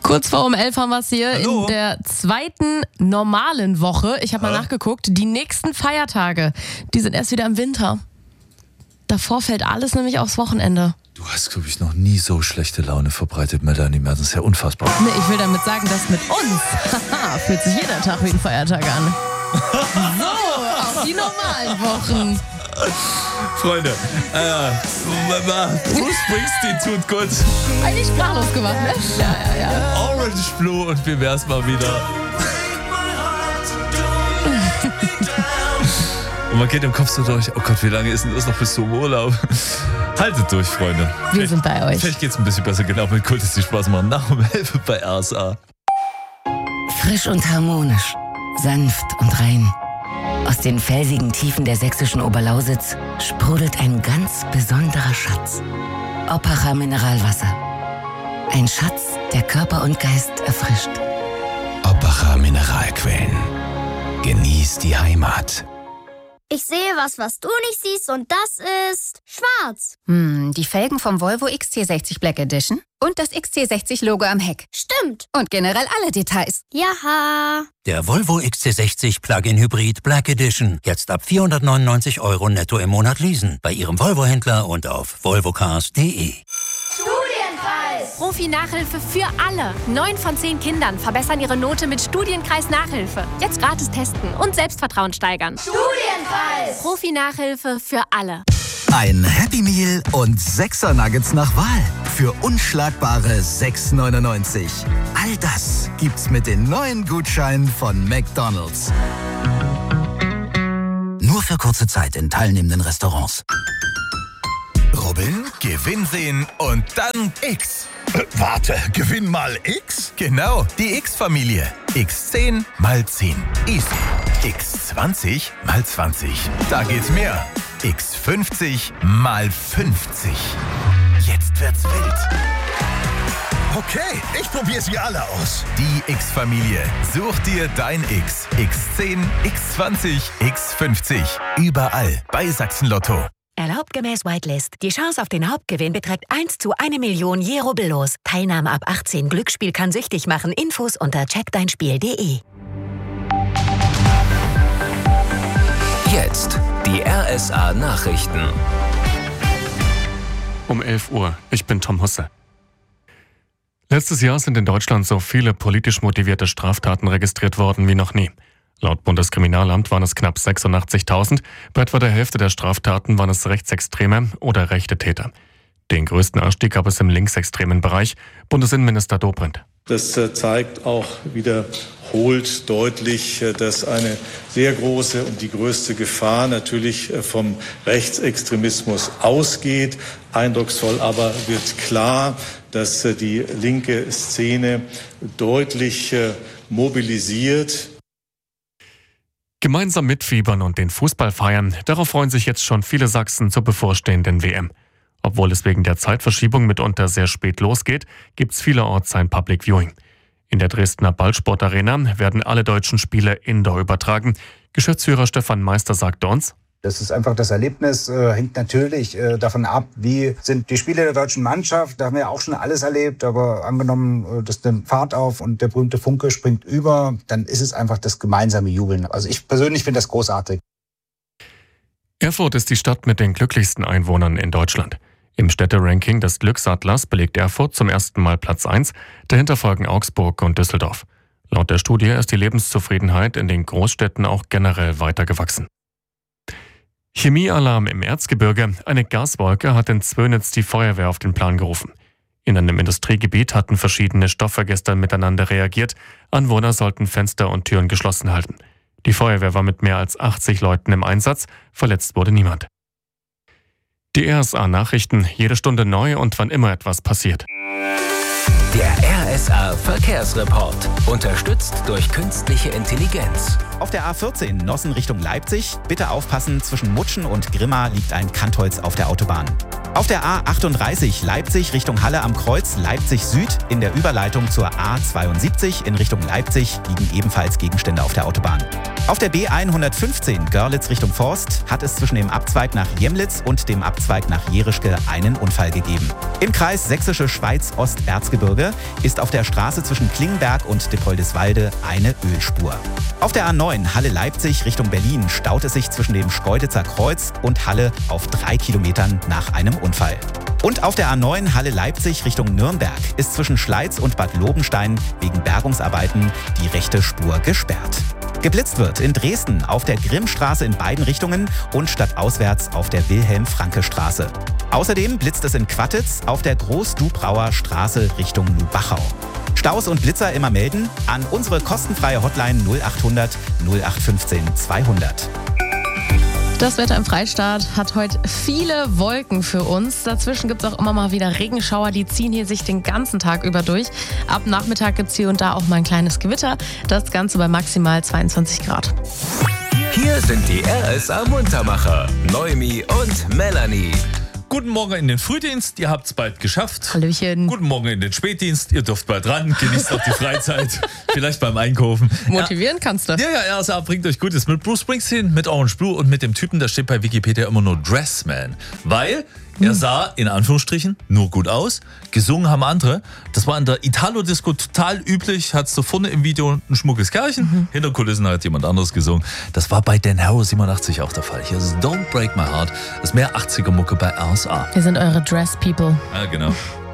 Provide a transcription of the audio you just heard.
Kurz vor 11 haben wir es hier. Hallo. In der zweiten normalen Woche. Ich habe mal nachgeguckt. Die nächsten Feiertage, die sind erst wieder im Winter. Davor fällt alles nämlich aufs Wochenende. Du hast, glaube ich, noch nie so schlechte Laune verbreitet, Melanie. Das ist ja unfassbar. Nee, ich will damit sagen, dass mit uns fühlt sich jeder Tag wie ein Feiertag an. So, auch die normalen Wochen. Freunde, Bruce Springsteen tut gut. Eigentlich sprachlos gemacht, ne? Ja. Orange Blue und wie wär's mal wieder? Und man geht im Kopf so durch, oh Gott, wie lange ist denn das noch bis zum Urlaub? Haltet durch, Freunde. Wir sind bei euch. Vielleicht geht's ein bisschen besser, genau mit Kult, dass die Spaß machen. Nach um 11 bei RSA. Frisch und harmonisch, sanft und rein. Aus den felsigen Tiefen der sächsischen Oberlausitz sprudelt ein ganz besonderer Schatz. Oppacher Mineralwasser. Ein Schatz, der Körper und Geist erfrischt. Oppacher Mineralquellen. Genieß die Heimat. Ich sehe was du nicht siehst und das ist schwarz. Die Felgen vom Volvo XC60 Black Edition und das XC60-Logo am Heck. Stimmt. Und generell alle Details. Jaha. Der Volvo XC60 Plug-in Hybrid Black Edition. Jetzt ab 499 € netto im Monat leasen. Bei Ihrem Volvo-Händler und auf volvocars.de. Profi-Nachhilfe für alle. 9 von 10 Kindern verbessern ihre Note mit Studienkreis-Nachhilfe. Jetzt gratis testen und Selbstvertrauen steigern. Studienkreis. Profi-Nachhilfe für alle. Ein Happy Meal und 6er Nuggets nach Wahl. Für unschlagbare 6,99 €. All das gibt's mit den neuen Gutscheinen von McDonald's. Nur für kurze Zeit in teilnehmenden Restaurants. Robin, Gewinn sehen und dann X. Warte, Gewinn mal X? Genau, die X-Familie. X10 mal 10. Easy. X20 mal 20. Da geht's mehr. X50 mal 50. Jetzt wird's wild. Okay, ich probiere sie alle aus. Die X-Familie. Such dir dein X. X10, X20, X50. Überall bei Sachsen Lotto. Erlaubt gemäß Whitelist. Die Chance auf den Hauptgewinn beträgt 1 zu 1 Million je rubbellos. Teilnahme ab 18. Glücksspiel kann süchtig machen. Infos unter checkdeinspiel.de. Jetzt die RSA Nachrichten. Um 11 Uhr. Ich bin Tom Husse. Letztes Jahr sind in Deutschland so viele politisch motivierte Straftaten registriert worden wie noch nie. Laut Bundeskriminalamt waren es knapp 86.000. Bei etwa der Hälfte der Straftaten waren es rechtsextreme oder rechte Täter. Den größten Anstieg gab es im linksextremen Bereich. Bundesinnenminister Dobrindt. Das zeigt auch wiederholt deutlich, dass eine sehr große und die größte Gefahr natürlich vom Rechtsextremismus ausgeht. Eindrucksvoll aber wird klar, dass die linke Szene deutlich mobilisiert. Gemeinsam mitfiebern und den Fußball feiern, darauf freuen sich jetzt schon viele Sachsen zur bevorstehenden WM. Obwohl es wegen der Zeitverschiebung mitunter sehr spät losgeht, gibt's vielerorts ein Public Viewing. In der Dresdner Ballsportarena werden alle deutschen Spiele indoor übertragen. Geschäftsführer Stefan Meister sagte uns: Das ist einfach das Erlebnis, hängt natürlich davon ab, wie sind die Spiele der deutschen Mannschaft. Da haben wir auch schon alles erlebt, aber angenommen, das nimmt Fahrt auf und der berühmte Funke springt über, dann ist es einfach das gemeinsame Jubeln. Also ich persönlich finde das großartig. Erfurt ist die Stadt mit den glücklichsten Einwohnern in Deutschland. Im Städteranking des Glücksatlas belegt Erfurt zum ersten Mal Platz 1, dahinter folgen Augsburg und Düsseldorf. Laut der Studie ist die Lebenszufriedenheit in den Großstädten auch generell weiter gewachsen. Chemiealarm im Erzgebirge. Eine Gaswolke hat in Zwönitz die Feuerwehr auf den Plan gerufen. In einem Industriegebiet hatten verschiedene Stoffe gestern miteinander reagiert. Anwohner sollten Fenster und Türen geschlossen halten. Die Feuerwehr war mit mehr als 80 Leuten im Einsatz. Verletzt wurde niemand. Die RSA-Nachrichten, jede Stunde neu und wann immer etwas passiert. Der RSA-Verkehrsreport. Unterstützt durch künstliche Intelligenz. Auf der A14 Nossen Richtung Leipzig. Bitte aufpassen, zwischen Mutschen und Grimma liegt ein Kantholz auf der Autobahn. Auf der A38 Leipzig Richtung Halle am Kreuz Leipzig Süd. In der Überleitung zur A72 in Richtung Leipzig liegen ebenfalls Gegenstände auf der Autobahn. Auf der B115 Görlitz Richtung Forst hat es zwischen dem Abzweig nach Jemlitz und dem Abzweig nach Jerischke einen Unfall gegeben. Im Kreis Sächsische Schweiz-Osterzgebirge ist auf der Straße zwischen Klingenberg und Dippoldiswalde eine Ölspur. Auf der A9 Halle-Leipzig Richtung Berlin staut es sich zwischen dem Schkeuditzer Kreuz und Halle auf 3 Kilometern nach einem Unfall. Und auf der A9 Halle-Leipzig Richtung Nürnberg ist zwischen Schleiz und Bad Lobenstein wegen Bergungsarbeiten die rechte Spur gesperrt. Geblitzt wird in Dresden auf der Grimmstraße in beiden Richtungen und stadtauswärts auf der Wilhelm-Franke-Straße. Außerdem blitzt es in Quattitz auf der Groß-Dubrauer Straße Richtung Lubachau. Staus und Blitzer immer melden an unsere kostenfreie Hotline 0800 0815 200. Das Wetter im Freistaat hat heute viele Wolken für uns. Dazwischen gibt es auch immer mal wieder Regenschauer, die ziehen hier sich den ganzen Tag über durch. Ab Nachmittag gibt es hier und da auch mal ein kleines Gewitter. Das Ganze bei maximal 22 Grad. Hier sind die RSA Muntermacher, Noemi und Melanie. Guten Morgen in den Frühdienst, ihr habt es bald geschafft. Hallöchen. Guten Morgen in den Spätdienst, ihr dürft bald ran, genießt auch die Freizeit, vielleicht beim Einkaufen. Motivieren kannst du. Ja, RSA bringt euch Gutes mit Bruce Springsteen, mit Orange Blue und mit dem Typen, da steht bei Wikipedia immer nur Dressman. Weil er sah, in Anführungsstrichen, nur gut aus. Gesungen haben andere. Das war in der Italo-Disco total üblich. Hat so vorne im Video ein schmuckes Kerlchen. Hinter Kulissen hat jemand anderes gesungen. Das war bei Dan Harrow 87 auch der Fall. Hier ist Don't Break My Heart. Das ist mehr 80er-Mucke bei RSA. Wir sind eure Dress People. Ja, genau.